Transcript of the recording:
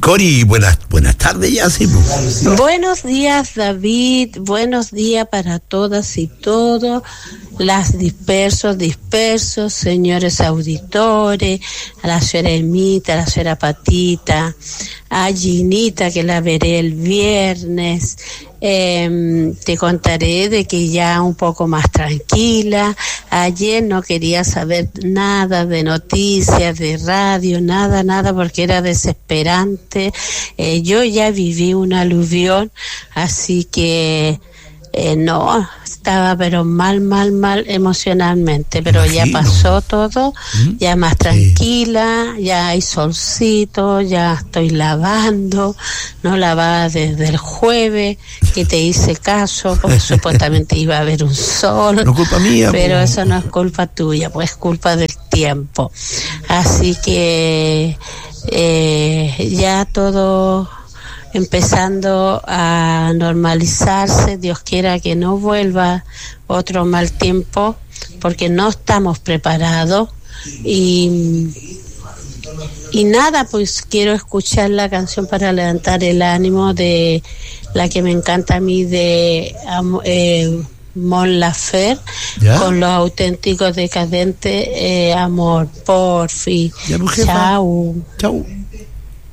Cori, buenas tardes ya, sí. Buenos días, David, buenos días para todas y todos, las dispersos, señores auditores, a la señora Emita, a la señora Patita, a Ginita, que la veré el viernes. Te contaré de que ya un poco más tranquila. Ayer no quería saber nada de noticias, de radio, nada, porque era desesperante. Yo ya viví un aluvión, así que no, estaba pero mal emocionalmente, pero ya pasó todo, ya más tranquila, ya hay solcito, ya estoy lavando, no lavaba desde el jueves, que te hice caso, porque supuestamente iba a haber un sol, no culpa mía, pero eso no es culpa tuya, pues es culpa del tiempo, así que ya todo empezando a normalizarse. Dios quiera que no vuelva otro mal tiempo, porque no estamos preparados. Y nada, pues quiero escuchar la canción para levantar el ánimo de la que me encanta a mí, de Mon Laferte, con Los Auténticos Decadentes. Amor, porfi. Ya, mujer, chau.